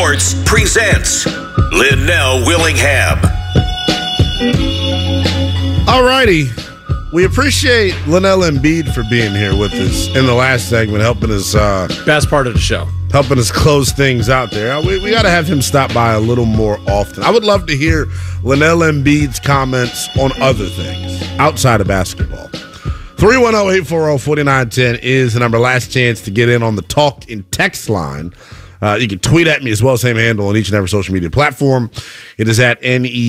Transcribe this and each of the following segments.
Sports presents Linnell Willingham. All righty. We appreciate Linnell Embiid for being here with us in the last segment, helping us. Best part of the show. Helping us close things out there. We got to have him stop by a little more often. I would love to hear Linnell Embiid's comments on other things outside of basketball. 310-840-4910 is the number. Last chance to get in on the talk in text line. You can tweet at me as well, same handle on each and every social media platform. It is at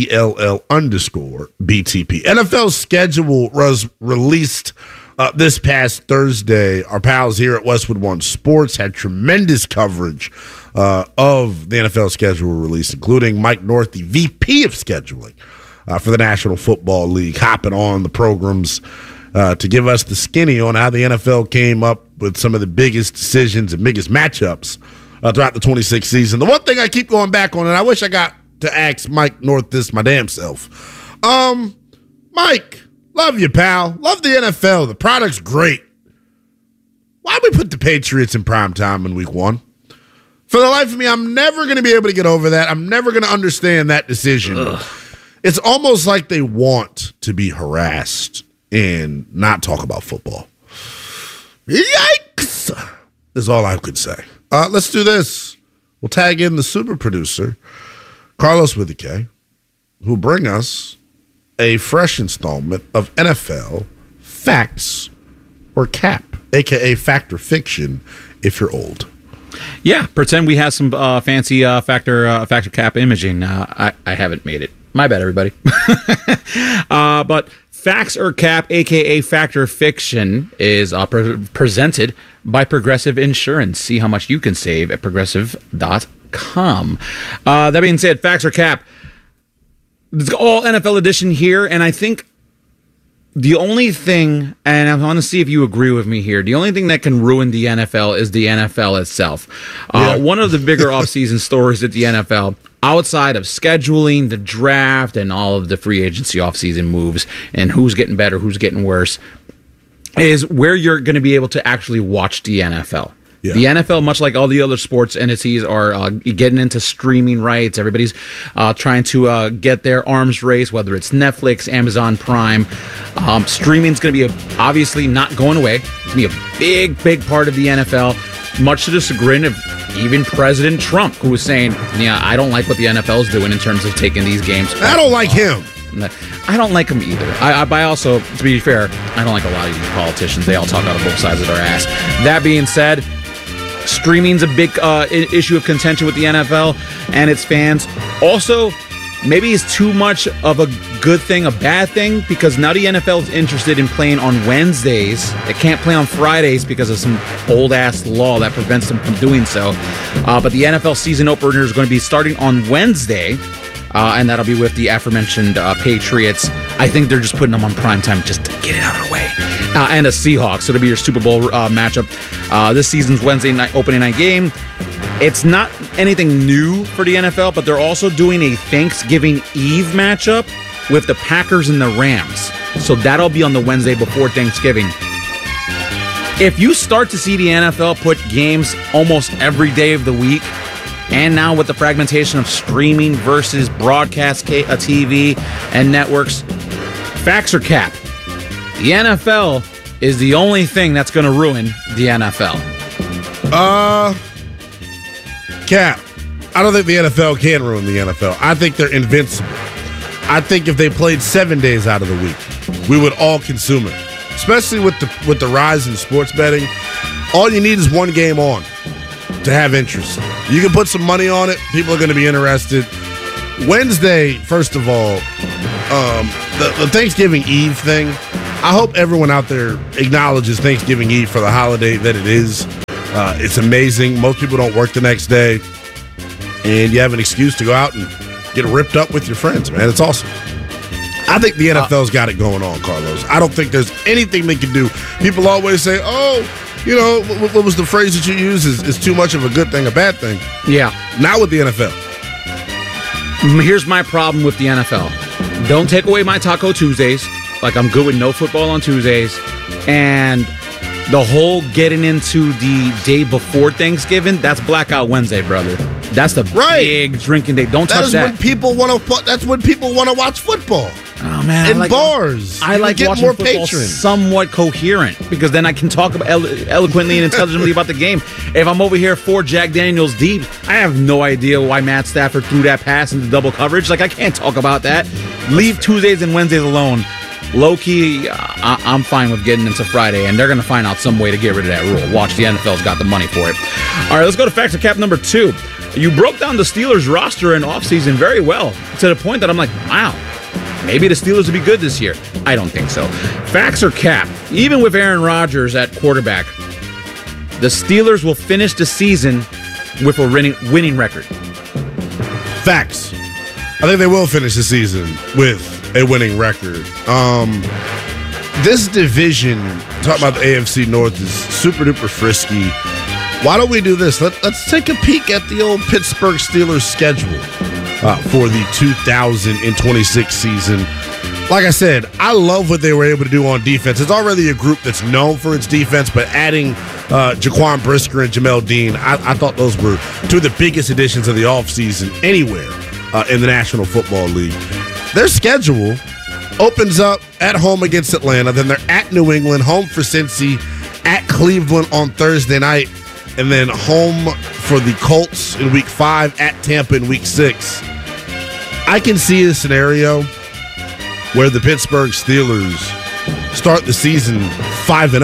NELL_BTP. NFL schedule was released this past Thursday. Our pals here at Westwood One Sports had tremendous coverage of the NFL schedule release, including Mike North, the VP of scheduling for the National Football League, hopping on the programs to give us the skinny on how the NFL came up with some of the biggest decisions and biggest matchups throughout the 26th season. The one thing I keep going back on, and I wish I got to ask Mike North this my damn self. Mike, love you, pal. Love the NFL. The product's great. Why'd we put the Patriots in prime time in week one? For the life of me, I'm never going to be able to get over that. I'm never going to understand that decision. Ugh. It's almost like they want to be harassed and not talk about football. Yikes! Is all I could say. Let's do this. We'll tag in the super producer, Carlos with a K, who'll bring us a fresh installment of NFL Facts or Cap, a.k.a. Fact or Fiction, if you're old. Yeah, pretend we have some fancy factor cap imaging. I haven't made it. My bad, everybody. But Facts or Cap, a.k.a. Factor Fiction, is presented by Progressive Insurance. See how much you can save at progressive.com. That being said, Facts or Cap, it's all NFL edition here, and I think the only thing, and I want to see if you agree with me here, the only thing that can ruin the NFL is the NFL itself. One of the bigger offseason stories at the NFL, outside of scheduling, the draft, and all of the free agency offseason moves, and who's getting better, who's getting worse, is where you're going to be able to actually watch the NFL. Yeah. The NFL, much like all the other sports entities, are getting into streaming rights. Everybody's trying to get their arms raised, whether it's Netflix, Amazon Prime. Streaming's going to be obviously not going away. It's going to be a big, big part of the NFL, much to the chagrin of even President Trump, who was saying, yeah, I don't like what the NFL is doing in terms of taking these games. I don't like him. I don't like him either. I also, to be fair, I don't like a lot of these politicians. They all talk out of both sides of their ass. That being said, streaming's a big issue of contention with the NFL and its fans. Also, maybe it's too much of a good thing, a bad thing, because now the NFL is interested in playing on Wednesdays. It can't play on Fridays because of some old-ass law that prevents them from doing so. But the NFL season opener is going to be starting on Wednesday, and that'll be with the aforementioned Patriots. I think they're just putting them on primetime just to get it out of the way. And the Seahawks. So it'll be your Super Bowl matchup. This season's Wednesday night opening night game. It's not anything new for the NFL, but they're also doing a Thanksgiving Eve matchup with the Packers and the Rams. So that'll be on the Wednesday before Thanksgiving. If you start to see the NFL put games almost every day of the week, and now with the fragmentation of streaming versus broadcast TV and networks, Facts or Cap, the NFL is the only thing that's going to ruin the NFL. Cap, I don't think the NFL can ruin the NFL. I think they're invincible. I think if they played 7 days out of the week, we would all consume it. Especially with the rise in sports betting. All you need is one game on to have interest. You can put some money on it. People are going to be interested. Wednesday, first of all, the Thanksgiving Eve thing, I hope everyone out there acknowledges Thanksgiving Eve for the holiday that it is. It's amazing. Most people don't work the next day, and you have an excuse to go out and get ripped up with your friends, man. It's awesome. I think the NFL's got it going on, Carlos. I don't think there's anything they can do. People always say, oh, you know, what was the phrase that you use? Is too much of a good thing a bad thing? Yeah. Not with the NFL. Here's my problem with the NFL. Don't take away my Taco Tuesdays. Like, I'm good with no football on Tuesdays. And the whole getting into the day before Thanksgiving, that's Blackout Wednesday, brother. That's the big drinking day. Don't touch that. When people want to. That's when people want to watch football. Oh man, in bars. I like watching more football somewhat coherent because then I can talk about eloquently and intelligently about the game. If I'm over here 4 Jack Daniels deep, I have no idea why Matt Stafford threw that pass into double coverage. Like I can't talk about that. Leave Tuesdays and Wednesdays alone. Low key, I'm fine with getting into Friday, and they're going to find out some way to get rid of that rule. Watch, the NFL's got the money for it. All right, let's go to Facts or Cap number 2. You broke down the Steelers roster in offseason very well to the point that I'm like, wow. Maybe the Steelers will be good this year. I don't think so. Facts or cap, even with Aaron Rodgers at quarterback, the Steelers will finish the season with a winning record. Facts. I think they will finish the season with a winning record. This division, talking about the AFC North, is super duper frisky. Why don't we do this? Let's take a peek at the old Pittsburgh Steelers schedule. For the 2026 season. Like I said, I love what they were able to do on defense. It's already a group that's known for its defense, but adding Jaquan Brisker and Jamel Dean, I thought those were 2 of the biggest additions of the offseason anywhere in the National Football League. Their schedule opens up at home against Atlanta, then they're at New England, home for Cincy, at Cleveland on Thursday night, and then home for the Colts in Week 5, at Tampa in Week 6. I can see a scenario where the Pittsburgh Steelers start the season 5-0.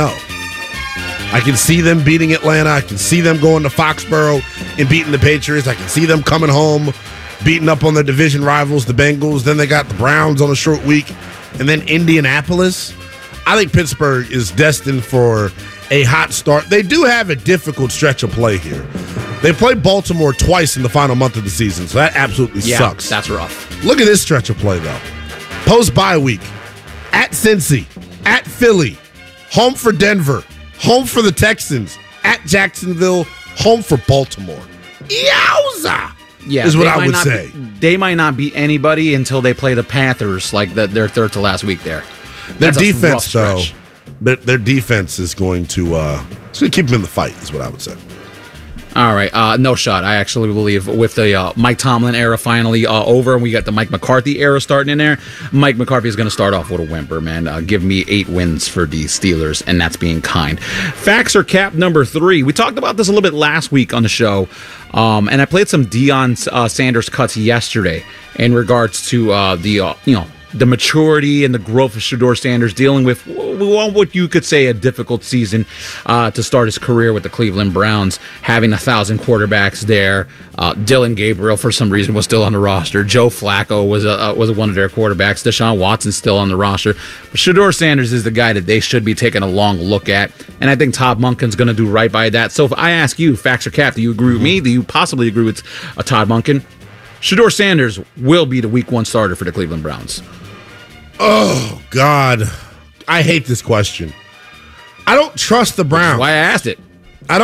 I can see them beating Atlanta. I can see them going to Foxborough and beating the Patriots. I can see them coming home, beating up on their division rivals, the Bengals. Then they got the Browns on a short week, and then Indianapolis. I think Pittsburgh is destined for a hot start. They do have a difficult stretch of play here. They played Baltimore twice in the final month of the season, so that absolutely sucks. That's rough. Look at this stretch of play, though. Post-bye week, at Cincy, at Philly, home for Denver, home for the Texans, at Jacksonville, home for Baltimore. Yowza! Yeah, is what I would say. They might not beat anybody until they play the Panthers, like their third to last week there. Their defense, though, their defense is going to keep them in the fight, is what I would say. All right, no shot. I actually believe with the Mike Tomlin era finally over, and we got the Mike McCarthy era starting in there, Mike McCarthy is going to start off with a whimper, man. Give me 8 wins for the Steelers, and that's being kind. Facts or cap number 3. We talked about this a little bit last week on the show, and I played some Deion Sanders cuts yesterday in regards to the maturity and the growth of Shedeur Sanders dealing with what you could say a difficult season to start his career with the Cleveland Browns, having 1,000 quarterbacks there. Dylan Gabriel, for some reason, was still on the roster. Joe Flacco was one of their quarterbacks. Deshaun Watson's still on the roster. But Shedeur Sanders is the guy that they should be taking a long look at, and I think Todd Monken's going to do right by that. So if I ask you, facts or cap, do you agree with me? Do you possibly agree with Todd Monken? Shedeur Sanders will be the Week 1 starter for the Cleveland Browns. Oh, God. I hate this question. I don't trust the Browns. That's why I asked it. I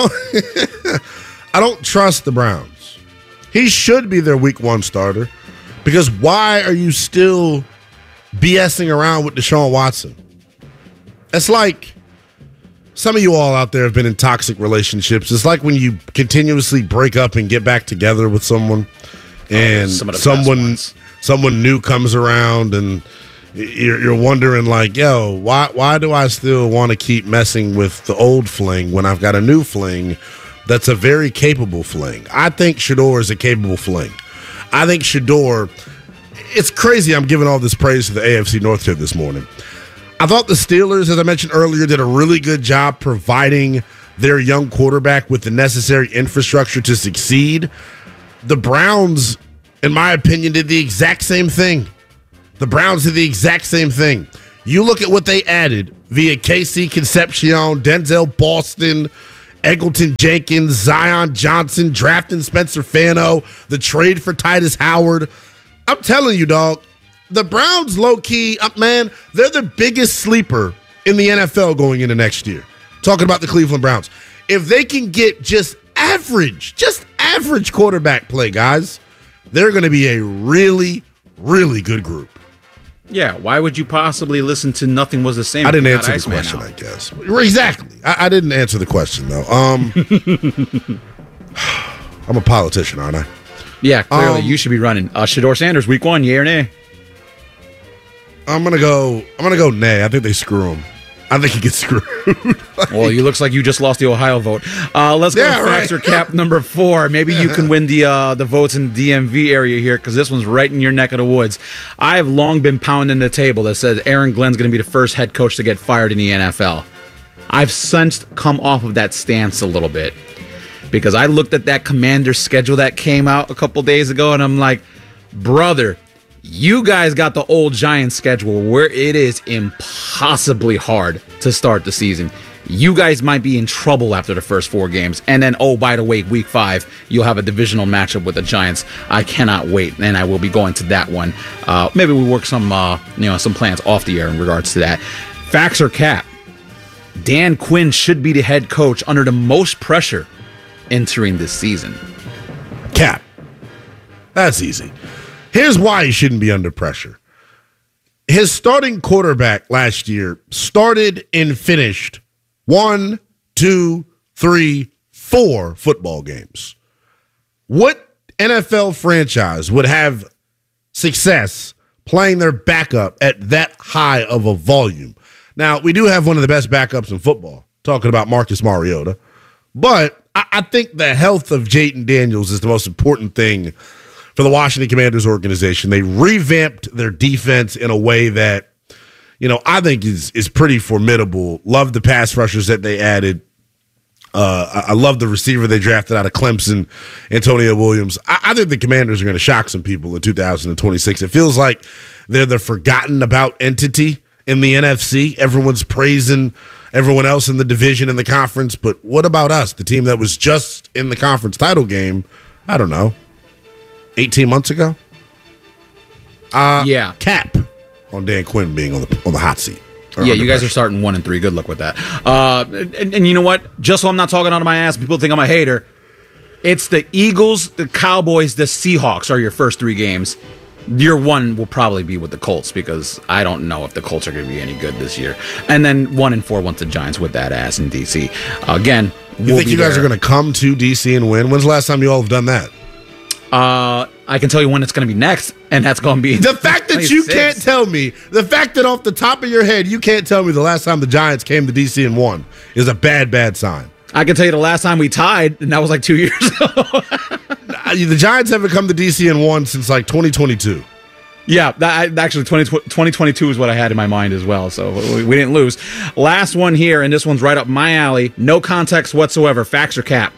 don't trust the Browns. He should be their Week 1 starter because why are you still BSing around with Deshaun Watson? It's like some of you all out there have been in toxic relationships. It's like when you continuously break up and get back together with someone and someone new comes around and you're wondering, like, yo, why do I still want to keep messing with the old fling when I've got a new fling that's a very capable fling? I think Shedeur is a capable fling. I think Shedeur, it's crazy I'm giving all this praise to the AFC North here this morning. I thought the Steelers, as I mentioned earlier, did a really good job providing their young quarterback with the necessary infrastructure to succeed. The Browns, in my opinion, did the exact same thing. The Browns did the exact same thing. You look at what they added via KC Concepcion, Denzel Boston, Eggleton Jenkins, Zion Johnson, drafting Spencer Fano, the trade for Titus Howard. I'm telling you, dog, the Browns, low-key, man, they're the biggest sleeper in the NFL going into next year. Talking about the Cleveland Browns. If they can get just average quarterback play, guys, they're going to be a really, really good group. Yeah, why would you possibly listen to Nothing Was the Same? I didn't answer the question, I guess. Exactly. I didn't answer the question, though. I'm a politician, aren't I? Yeah, clearly you should be running. Shedeur Sanders, week 1, yay or nay? I'm gonna go nay. I think they screw him. I think he gets screwed. Well, you looks like you just lost the Ohio vote. Let's go to Facts or Cap number 4. Maybe you can win the votes in the DMV area here because this one's right in your neck of the woods. I have long been pounding the table that says Aaron Glenn's going to be the first head coach to get fired in the NFL. I've since come off of that stance a little bit because I looked at that Commander schedule that came out a couple days ago and I'm like, brother, you guys got the old Giants schedule where it is impossibly hard to start the season. You guys might be in trouble after the first 4 games. And then, oh, by the way, week 5, you'll have a divisional matchup with the Giants. I cannot wait, and I will be going to that one. Maybe we work some plans off the air in regards to that. Facts or Cap? Dan Quinn should be the head coach under the most pressure entering this season. Cap. That's easy. Here's why he shouldn't be under pressure. His starting quarterback last year started and finished 1, 2, 3, 4 football games. What NFL franchise would have success playing their backup at that high of a volume? Now, we do have one of the best backups in football, talking about Marcus Mariota. But I think the health of Jayden Daniels is the most important thing for the Washington Commanders organization. They revamped their defense in a way that, I think is pretty formidable. Love the pass rushers that they added. I love the receiver they drafted out of Clemson, Antonio Williams. I think the Commanders are going to shock some people in 2026. It feels like they're the forgotten about entity in the NFC. Everyone's praising everyone else in the division and the conference. But what about us, the team that was just in the conference title game, I don't know, 18 months ago? Yeah. Cap on Dan Quinn being on the hot seat. Yeah, you guys are starting 1-3. Good luck with that. And you know what? Just so I'm not talking out of my ass, people think I'm a hater. It's the Eagles, the Cowboys, the Seahawks are your first 3 games. Year 1 will probably be with the Colts because I don't know if the Colts are going to be any good this year. And then 1-4 once the Giants with that ass in D.C. Again, you think you guys are going to come to D.C. and win? When's the last time you all have done that? I can tell you when it's going to be next, and that's going to be the fact that you can't tell me, the fact that off the top of your head you can't tell me the last time the Giants came to DC and won is a bad sign. I can tell you the last time we tied, and that was like 2 years ago. The Giants haven't come to DC and won since like 2022. Yeah, actually 2022 is what I had in my mind as well, so we didn't lose. Last one here, and this one's right up my alley. No context whatsoever. Facts or Cap?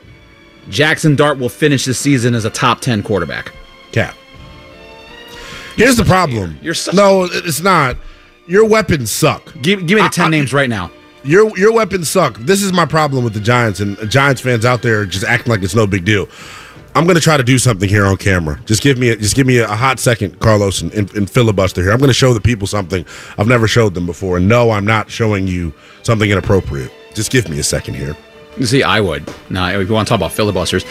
Jackson Dart will finish this season as a top 10 quarterback. Cap. Here's the problem. No, it's not. Your weapons suck. Give me the 10 names right now. Your weapons suck. This is my problem with the Giants, and Giants fans out there just acting like it's no big deal. I'm going to try to do something here on camera. Just give me a hot second, Carlos, and filibuster here. I'm going to show the people something I've never showed them before. And no, I'm not showing you something inappropriate. Just give me a second here. See, I would. Now, if you want to talk about filibusters,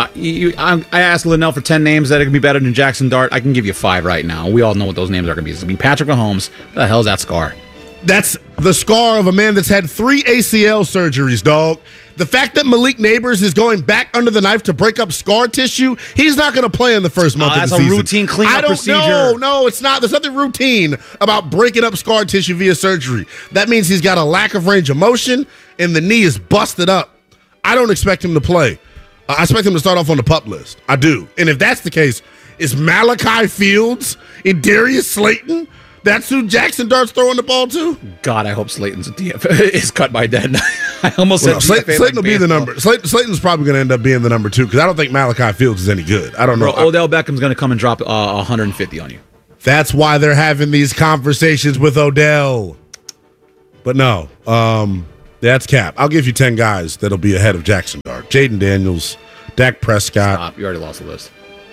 I asked Linnell for 10 names that can be better than Jackson Dart. I can give you 5 right now. We all know what those names are going to be. It's going to be Patrick Mahomes. What the hell is that scar? That's the scar of a man that's had 3 ACL surgeries, dog. The fact that Malik Neighbors is going back under the knife to break up scar tissue, he's not going to play in the first month of the season. That's a routine cleanup procedure. No, it's not. There's nothing routine about breaking up scar tissue via surgery. That means he's got a lack of range of motion, and the knee is busted up. I don't expect him to play. I expect him to start off on the PUP list. I do. And if that's the case, is Malachi Fields and Darius Slayton? That's who Jackson Dart's throwing the ball to? God, I hope Slayton's a DFA is cut by then. I almost said Slayton will be the number. Slayton's probably going to end up being the number 2 because I don't think Malachi Fields is any good. I don't know. Odell Beckham's going to come and drop 150 on you. That's why they're having these conversations with Odell. But no, that's Cap. I'll give you 10 guys that'll be ahead of Jackson Dart. Jayden Daniels, Dak Prescott. Stop. You already lost the list.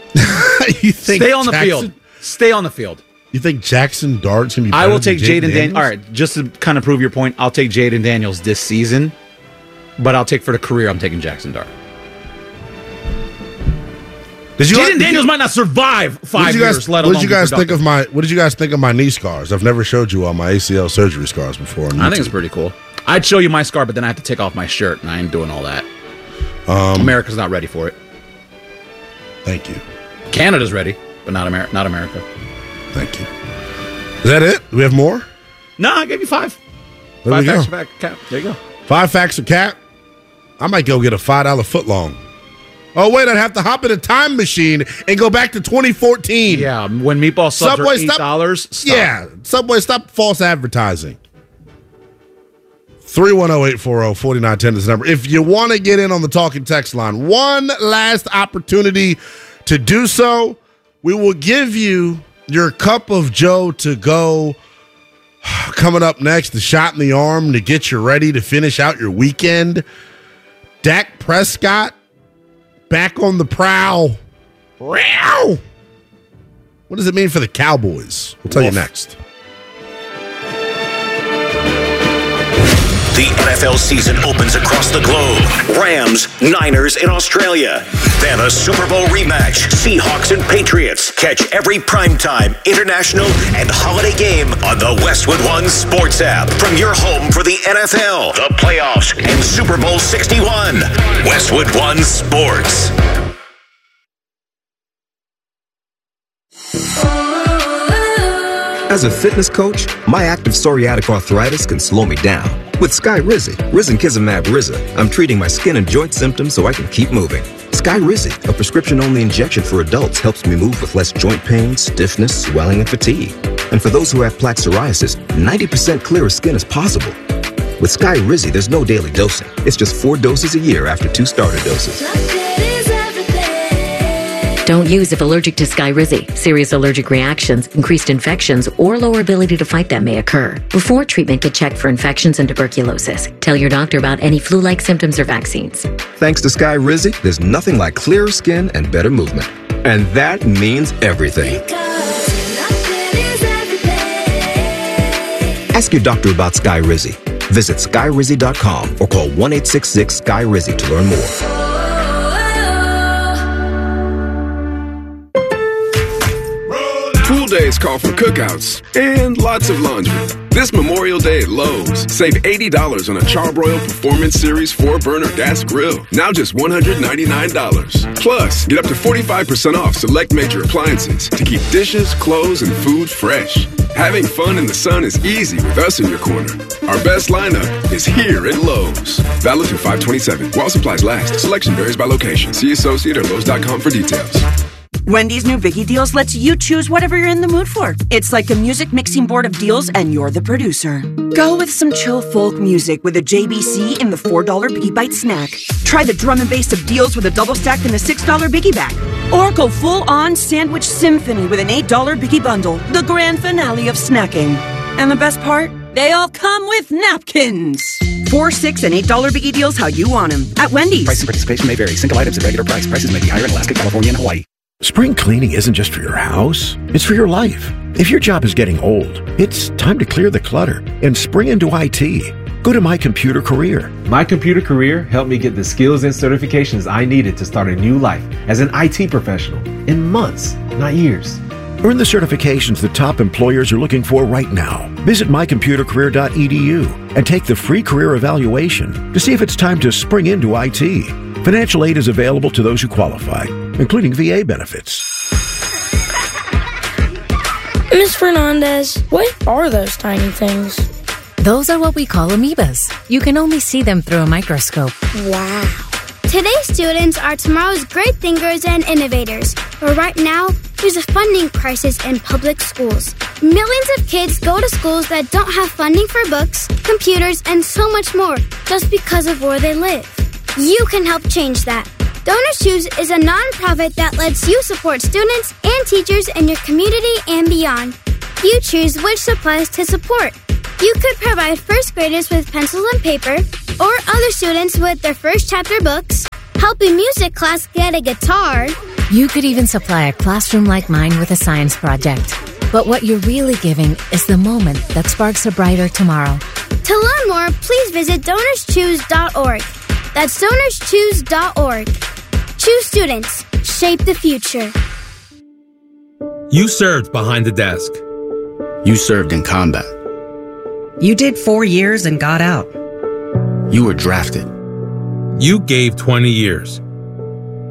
You think Stay on the field. Stay on the field. You think Jackson Dart's going to be better I will take Jayden Daniels? All right, just to kind of prove your point, I'll take Jayden Daniels this season, but I'll take for the career, I'm taking Jackson Dart. Jayden Daniels might not survive 5 years, let alone What did you guys think of my knee scars? I've never showed you all my ACL surgery scars before. I think it's pretty cool. I'd show you my scar, but then I have to take off my shirt, and I ain't doing all that. America's not ready for it. Thank you. Canada's ready, but not America. Thank you. Is that it? Do we have more? No, I gave you 5. There 5 we go. facts for Cap. There you go. 5 facts of Cap. I might go get a $5 footlong. Oh, wait, I'd have to hop in a time machine and go back to 2014. Yeah, when meatball subs were $8. Stop. Yeah, Subway, stop false advertising. 310-840-4910 is the number. If you want to get in on the talking text line, one last opportunity to do so. We will give you your cup of Joe to go. Coming up next, the shot in the arm to get you ready to finish out your weekend. Dak Prescott back on the prowl. What does it mean for the Cowboys? We'll tell you next. The NFL season opens across the globe. Rams, Niners in Australia. Then a Super Bowl rematch. Seahawks and Patriots. Catch every primetime, international, and holiday game on the Westwood One Sports app. From your home for the NFL, the playoffs, and Super Bowl 61. Westwood One Sports. As a fitness coach, my active psoriatic arthritis can slow me down. With Skyrizi, Risankizumab Riza, I'm treating my skin and joint symptoms so I can keep moving. Skyrizi, a prescription-only injection for adults, helps me move with less joint pain, stiffness, swelling, and fatigue. And for those who have plaque psoriasis, 90% clearer skin is possible. With Skyrizi, there's no daily dosing. It's just 4 doses a year after 2 starter doses. Don't use if allergic to Skyrizi. Serious allergic reactions, increased infections, or lower ability to fight them may occur. Before treatment, get checked for infections and tuberculosis. Tell your doctor about any flu-like symptoms or vaccines. Thanks to Skyrizi, there's nothing like clearer skin and better movement. And that means everything. Ask your doctor about Skyrizi. Visit Skyrizi.com or call 1-866-SKY-RIZI to learn more. Pool days call for cookouts and lots of laundry. This Memorial Day at Lowe's, save $80 on a Charbroil Performance Series 4-burner gas grill, now just $199. Plus, get up to 45% off select major appliances to keep dishes, clothes, and food fresh. Having fun in the sun is easy with us in your corner. Our best lineup is here at Lowe's. Valid through 5/27. While supplies last. Selection varies by location. See associate or Lowe's.com for details. Wendy's new Biggie Deals lets you choose whatever you're in the mood for. It's like a music mixing board of deals, and you're the producer. Go with some chill folk music with a JBC in the $4 Biggie Bite snack. Try the drum and bass of deals with a double stack in the $6 Biggie Bag. Or go full-on sandwich symphony with an $8 Biggie Bundle, the grand finale of snacking. And the best part? They all come with napkins. $4, $6, and $8 Biggie Deals how you want them at Wendy's. Price and participation may vary. Single items at regular price. Prices may be higher in Alaska, California, and Hawaii. Spring cleaning isn't just for your house, it's for your life. If your job is getting old, it's time to clear the clutter and spring into IT. Go to My Computer Career. My Computer Career helped me get the skills and certifications I needed to start a new life as an IT professional in months, not years. Earn the certifications the top employers are looking for right now. Visit mycomputercareer.edu and take the free career evaluation to see if it's time to spring into IT. Financial aid is available to those who qualify, including VA benefits. Ms. Fernandez, what are those tiny things? Those are what we call amoebas. You can only see them through a microscope. Wow. Today's students are tomorrow's great thinkers and innovators. But right now, there's a funding crisis in public schools. Millions of kids go to schools that don't have funding for books, computers, and so much more just because of where they live. You can help change that. Donors Choose is a nonprofit that lets you support students and teachers in your community and beyond. You choose which supplies to support. You could provide first graders with pencils and paper, or other students with their first chapter books, help a music class get a guitar. You could even supply a classroom like mine with a science project. But what you're really giving is the moment that sparks a brighter tomorrow. To learn more, please visit DonorsChoose.org. That's DonorsChoose.org. Choose students. Shape the future. You served behind the desk. You served in combat. You did 4 years and got out. You were drafted. You gave 20 years.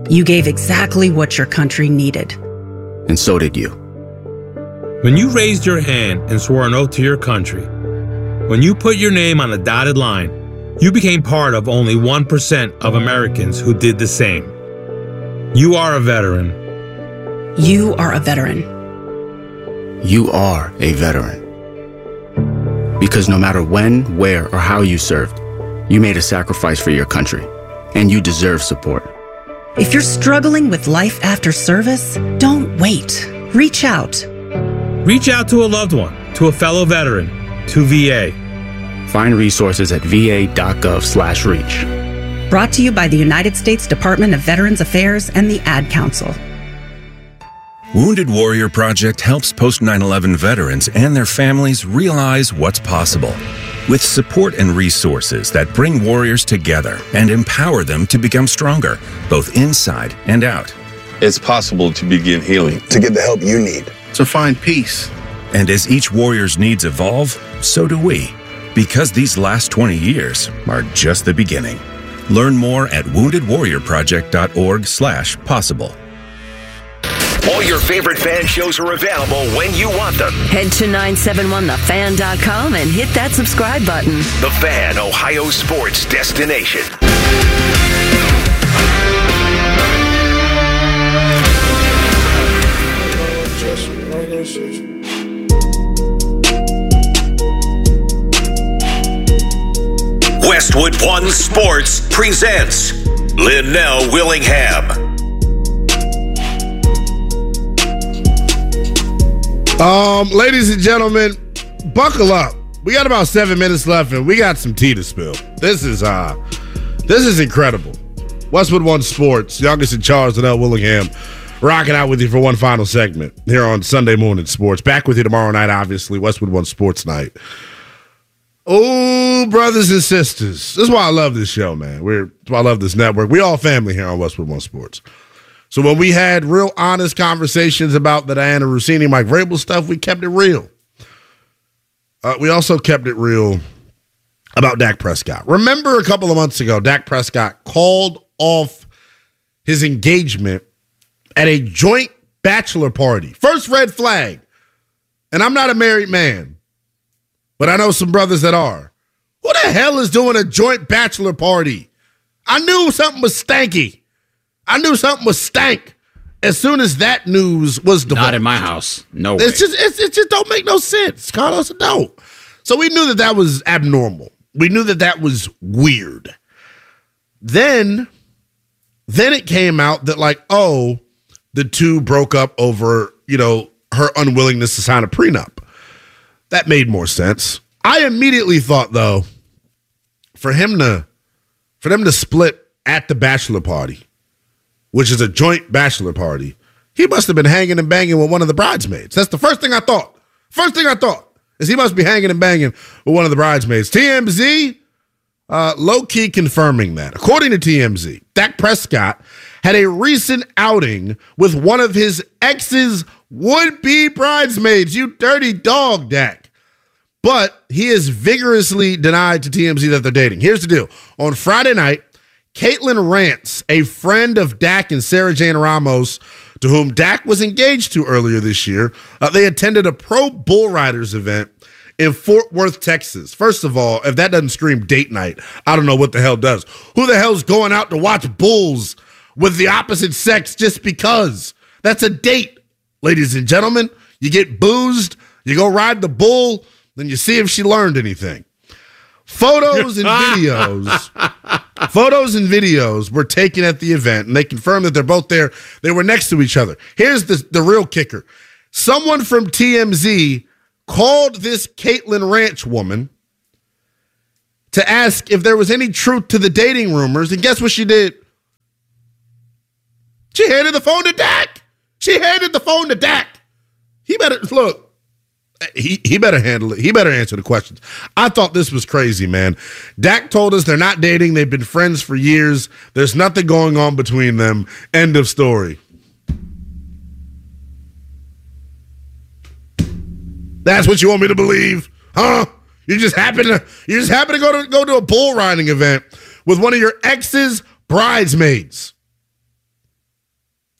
You gave exactly what your country needed. And so did you. When you raised your hand and swore an oath to your country, when you put your name on a dotted line, you became part of only 1% of Americans who did the same. You are a veteran. You are a veteran. You are a veteran. Because no matter when, where, or how you served, you made a sacrifice for your country, and you deserve support. If you're struggling with life after service, don't wait. Reach out. Reach out to a loved one, to a fellow veteran, to VA. Find resources at va.gov/reach. Brought to you by the United States Department of Veterans Affairs and the Ad Council. Wounded Warrior Project helps post 9/11 veterans and their families realize what's possible. With support and resources that bring warriors together and empower them to become stronger, both inside and out. It's possible to begin healing, to get the help you need, to find peace. And as each warrior's needs evolve, so do we. Because these last 20 years are just the beginning. Learn more at woundedwarriorproject.org/possible. All your favorite fan shows are available when you want them. Head to 971thefan.com and hit that subscribe button. The Fan, Ohio sports destination. Westwood One Sports presents Linnell Willingham. Ladies and gentlemen, buckle up. We got about 7 minutes left, and we got some tea to spill. This is incredible. Westwood One Sports, youngest in charge, Linnell Willingham, rocking out with you for one final segment here on Sunday Morning Sports. Back with you tomorrow night, obviously, Westwood One Sports night. Oh, brothers and sisters, this is why I love this show, man. That's why I love this network. We all family here on Westwood One Sports. So when we had real honest conversations about the Diana Rossini, Mike Vrabel stuff, we kept it real. We also kept it real about Dak Prescott. Remember a couple of months ago, Dak Prescott called off his engagement at a joint bachelor party. First red flag. And I'm not a married man, but I know some brothers that are. Who the hell is doing a joint bachelor party? I knew something was stanky. I knew something was stank as soon as that news was divulged. Not in my house. No way. It just don't make no sense, Carlos. It don't. So we knew that was abnormal. We knew that was weird. Then it came out that the two broke up over, her unwillingness to sign a prenup. That made more sense. I immediately thought, though, for them to split at the bachelor party, which is a joint bachelor party, he must have been hanging and banging with one of the bridesmaids. That's the first thing I thought. First thing I thought is he must be hanging and banging with one of the bridesmaids. TMZ, low-key confirming that. According to TMZ, Dak Prescott had a recent outing with one of his ex's would-be bridesmaids. You dirty dog, Dak. But he has vigorously denied to TMZ that they're dating. Here's the deal. On Friday night, Caitlin Rance, a friend of Dak and Sarah Jane Ramos, to whom Dak was engaged to earlier this year, they attended a pro bull riders event in Fort Worth, Texas. First of all, if that doesn't scream date night, I don't know what the hell does. Who the hell's going out to watch bulls with the opposite sex just because? That's a date, ladies and gentlemen. You get boozed, you go ride the bull, then you see if she learned anything. Photos and videos were taken at the event, and they confirmed that they're both there. They were next to each other. Here's the real kicker. Someone from TMZ called this Caitlin Ranch woman to ask if there was any truth to the dating rumors, and guess what she did? She handed the phone to Dak. He better, look. He better handle it. He better answer the questions. I thought this was crazy, man. Dak told us they're not dating. They've been friends for years. There's nothing going on between them. End of story. That's what you want me to believe, huh? You just happen to go to a bull riding event with one of your ex's bridesmaids.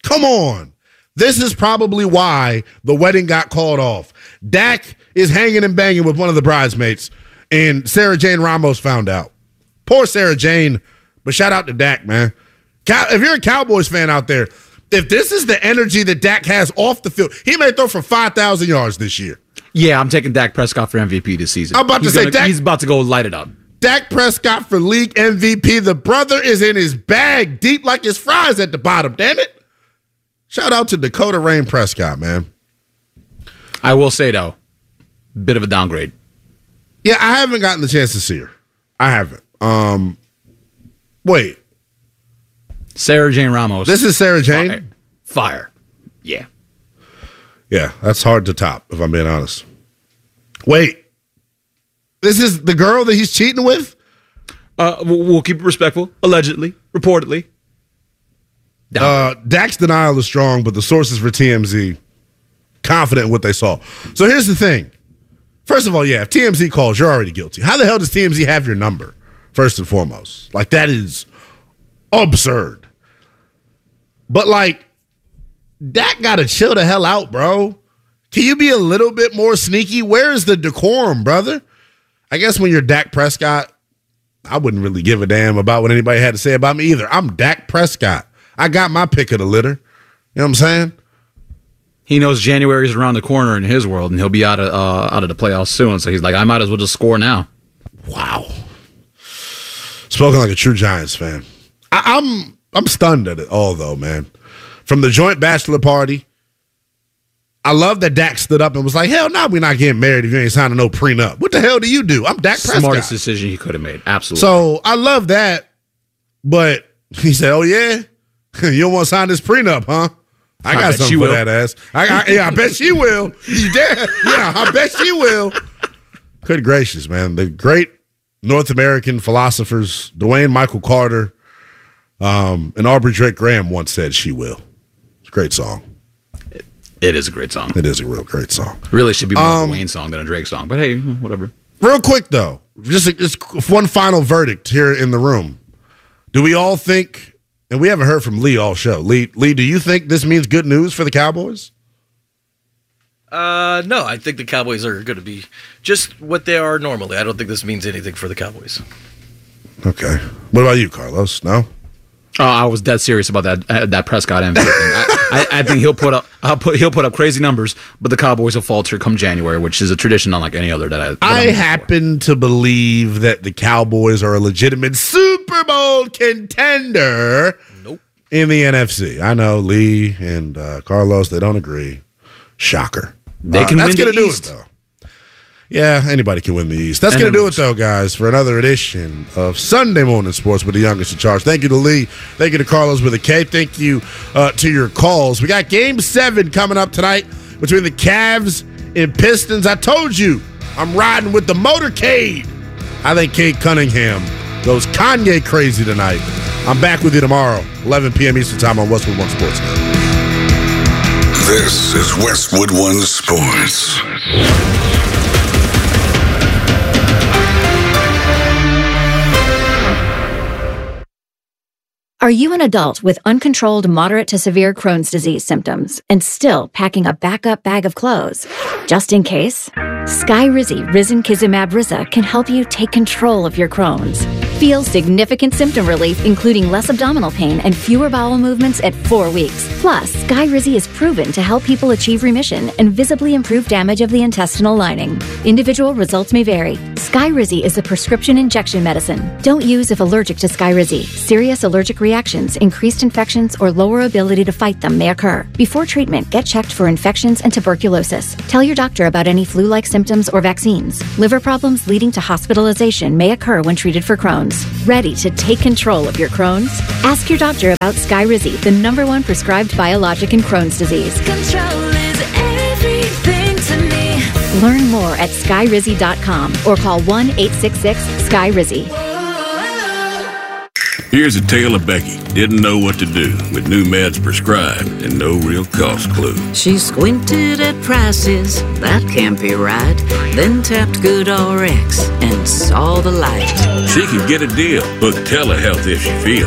Come on. This is probably why the wedding got called off. Dak is hanging and banging with one of the bridesmaids, and Sarah Jane Ramos found out. Poor Sarah Jane, but shout out to Dak, man. If you're a Cowboys fan out there, if this is the energy that Dak has off the field, he may throw for 5,000 yards this year. Yeah, I'm taking Dak Prescott for MVP this season. I'm about to say he's about to go light it up. Dak Prescott for league MVP. The brother is in his bag, deep like his fries at the bottom. Damn it. Shout out to Dakota Rain Prescott, man. I will say, though, bit of a downgrade. Yeah, I haven't gotten the chance to see her. I haven't. Wait. Sarah Jane Ramos. This is Sarah Jane? Fire. Yeah. Yeah, that's hard to top, if I'm being honest. Wait. This is the girl that he's cheating with? We'll keep it respectful. Allegedly. Reportedly. Dak's denial is strong, but the sources for TMZ confident in what they saw. So here's the thing. First of all, yeah, if TMZ calls, you're already guilty. How the hell does TMZ have your number, first and foremost? Like, that is absurd. But, like, Dak got to chill the hell out, bro. Can you be a little bit more sneaky? Where's the decorum, brother? I guess when you're Dak Prescott, I wouldn't really give a damn about what anybody had to say about me either. I'm Dak Prescott. I got my pick of the litter. You know what I'm saying? He knows January is around the corner in his world, and he'll be out of the playoffs soon. So he's like, I might as well just score now. Wow. Spoken like a true Giants fan. I'm stunned at it all, though, man. From the joint bachelor party, I love that Dak stood up and was like, hell no, we're not getting married if you ain't signing no prenup. What the hell do you do? I'm Dak Prescott. Smartest decision he could have made. Absolutely. So I love that. But he said, oh, yeah? You don't want to sign this prenup, huh? I got something for that ass. I bet she will. Yeah, I bet she will. Good gracious, man. The great North American philosophers, Dwayne Michael Carter, and Aubrey Drake Graham once said she will. It's a great song. It is a great song. It is a real great song. Really should be more of a Wayne song than a Drake song. But hey, whatever. Real quick, though, just one final verdict here in the room. Do we all think... And we haven't heard from Lee all show. Lee, do you think this means good news for the Cowboys? No, I think the Cowboys are going to be just what they are normally. I don't think this means anything for the Cowboys. Okay. What about you, Carlos? No? Oh, I was dead serious about that Prescott MVP thing. I think he'll put up crazy numbers, but the Cowboys will falter come January, which is a tradition unlike any other that I happen to believe that the Cowboys are a legitimate Super Bowl contender in the NFC. I know Lee and Carlos, they don't agree. Shocker. They can win the East. Do it, though. Yeah, anybody can win the East. That's going to do it, though, guys, for another edition of Sunday Morning Sports with the youngest in charge. Thank you to Lee. Thank you to Carlos with a K. Thank you to your calls. We got Game 7 coming up tonight between the Cavs and Pistons. I told you, I'm riding with the motorcade. I think Kate Cunningham goes Kanye crazy tonight. I'm back with you tomorrow, 11 p.m. Eastern Time on Westwood One Sports. This is Westwood One Sports. Are you an adult with uncontrolled moderate to severe Crohn's disease symptoms and still packing a backup bag of clothes? Just in case, Skyrizi Risankizumab Rizza can help you take control of your Crohn's. Feel significant symptom relief, including less abdominal pain and fewer bowel movements at 4 weeks. Plus, Skyrizi is proven to help people achieve remission and visibly improve damage of the intestinal lining. Individual results may vary. Skyrizi is a prescription injection medicine. Don't use if allergic to Skyrizi. Serious allergic reactions, increased infections, or lower ability to fight them may occur. Before treatment, get checked for infections and tuberculosis. Tell your doctor about any flu-like symptoms or vaccines. Liver problems leading to hospitalization may occur when treated for Crohn's. Ready to take control of your Crohn's? Ask your doctor about Skyrizi, the #1 prescribed biologic in Crohn's disease. Control is everything to me. Learn more at Skyrizi.com or call 1-866-SKYRIZI. Here's a tale of Becky. Didn't know what to do with new meds prescribed and no real cost clue. She squinted at prices, that can't be right. Then tapped GoodRx and saw the light. She could get a deal. Book telehealth if she feels.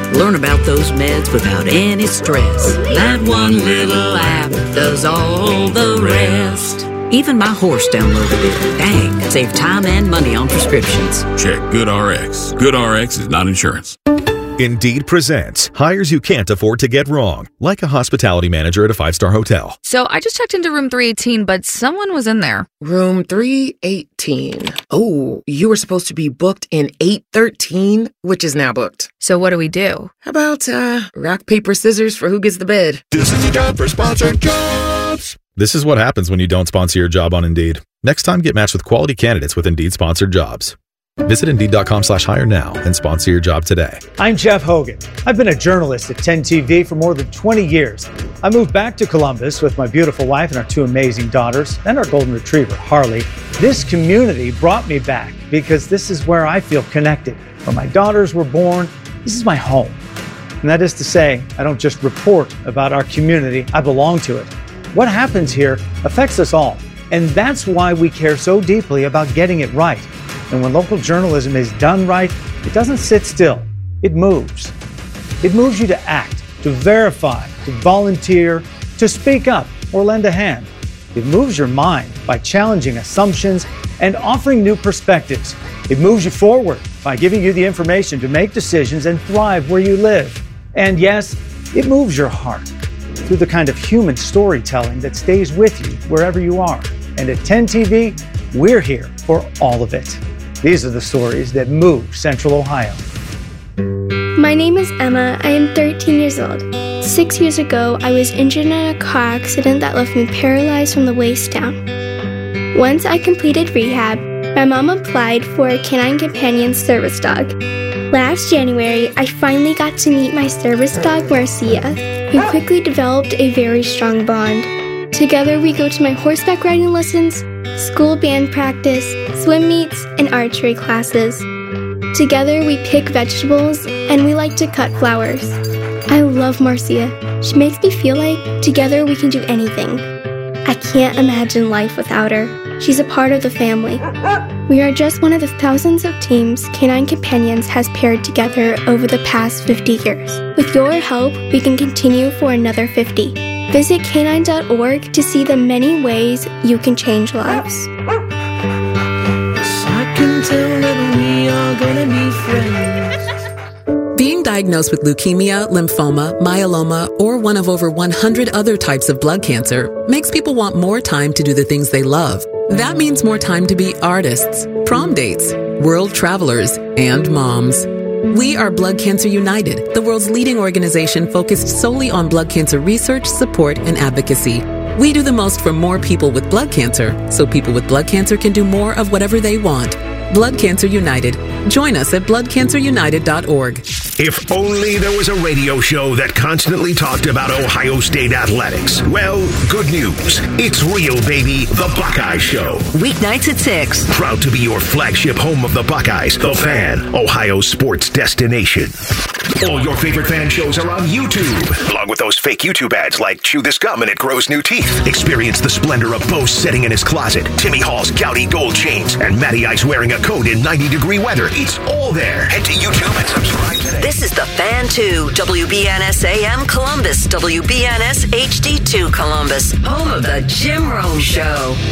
Learn about those meds without any stress. That one little app does all the rest. Even my horse downloaded it. Dang, save time and money on prescriptions. Check GoodRx. GoodRx is not insurance. Indeed presents hires you can't afford to get wrong, like a hospitality manager at a 5-star hotel. So I just checked into room 318, but someone was in there. Room 318. Oh, you were supposed to be booked in 813, which is now booked. So what do we do? How about rock, paper, scissors for who gets the bed? This is the job for sponsored jobs. This is what happens when you don't sponsor your job on Indeed. Next time, get matched with quality candidates with Indeed sponsored jobs. Visit Indeed.com/hire now and sponsor your job today. I'm Jeff Hogan. I've been a journalist at 10 TV for more than 20 years. I moved back to Columbus with my beautiful wife and our 2 amazing daughters and our golden retriever, Harley. This community brought me back because this is where I feel connected. Where my daughters were born, this is my home. And that is to say, I don't just report about our community, I belong to it. What happens here affects us all. And that's why we care so deeply about getting it right. And when local journalism is done right, it doesn't sit still. It moves. It moves you to act, to verify, to volunteer, to speak up or lend a hand. It moves your mind by challenging assumptions and offering new perspectives. It moves you forward by giving you the information to make decisions and thrive where you live. And yes, it moves your heart through the kind of human storytelling that stays with you wherever you are. And at 10 TV, we're here for all of it. These are the stories that move Central Ohio. My name is Emma. I am 13 years old. 6 years ago, I was injured in a car accident that left me paralyzed from the waist down. Once I completed rehab, my mom applied for a Canine Companion service dog. Last January, I finally got to meet my service dog, Marcia. We quickly developed a very strong bond. Together, we go to my horseback riding lessons, school band practice, swim meets, and archery classes. Together, we pick vegetables, and we like to cut flowers. I love Marcia. She makes me feel like together we can do anything. I can't imagine life without her. She's a part of the family. We are just one of the thousands of teams Canine Companions has paired together over the past 50 years. With your help, we can continue for another 50. Visit canine.org to see the many ways you can change lives. I can tell that we are gonna be friends. Being diagnosed with leukemia, lymphoma, myeloma, or one of over 100 other types of blood cancer makes people want more time to do the things they love. That means more time to be artists, prom dates, world travelers, and moms. We are Blood Cancer United, the world's leading organization focused solely on blood cancer research, support, and advocacy. We do the most for more people with blood cancer, so people with blood cancer can do more of whatever they want. Blood Cancer United. Join us at bloodcancerunited.org. If only there was a radio show that constantly talked about Ohio State athletics. Well, good news. It's real, baby. The Buckeye Show. Weeknights at 6. Proud to be your flagship home of the Buckeyes, The Fan, Ohio's sports destination. All your favorite fan shows are on YouTube, along with those fake YouTube ads like Chew This Gum and It Grows New Teeth. Experience the splendor of Bo sitting in his closet, Timmy Hall's gouty gold chains, and Matty Ice wearing a coat in 90-degree weather. It's all there. Head to YouTube and subscribe today. This is The Fan 2, WBNS AM Columbus, WBNS HD2 Columbus, home of the Jim Rome Show.